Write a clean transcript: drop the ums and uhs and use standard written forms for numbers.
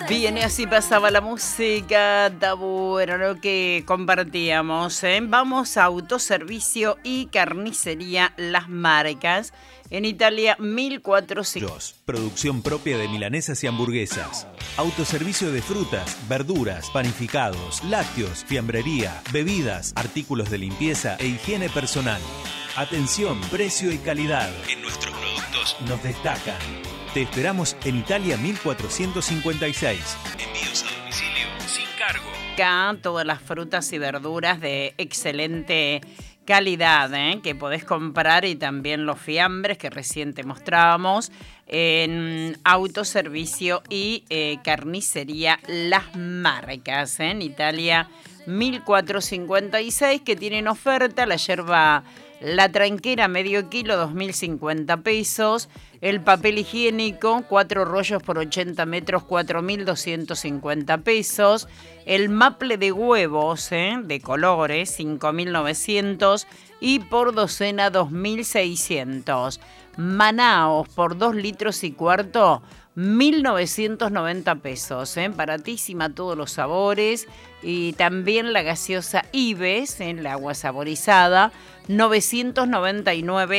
Bien, y así pasaba la música, está bueno lo que compartíamos, ¿eh? Vamos a autoservicio y carnicería Las Marcas, en Italia 1400. Producción propia de milanesas y hamburguesas. Autoservicio de frutas, verduras, panificados, lácteos, fiambrería, bebidas, artículos de limpieza e higiene personal. Atención, precio y calidad. En nuestros productos nos destacan. Te esperamos en Italia 1456. Envíos a domicilio sin cargo. Acá todas las frutas y verduras de excelente calidad, que podés comprar, y también los fiambres que recién te mostrábamos en autoservicio y carnicería Las Marcas, en Italia 1456, que tienen oferta la yerba La Tranquera medio kilo, 2.050 pesos. El papel higiénico, 4 rollos por 80 metros, 4.250 pesos. El maple de huevos, de colores, 5.900. Y por docena, 2.600. Manaos por 2 litros y cuarto, 1.990 pesos. Baratísima, todos los sabores. Y también la gaseosa Ives, el agua saborizada, 999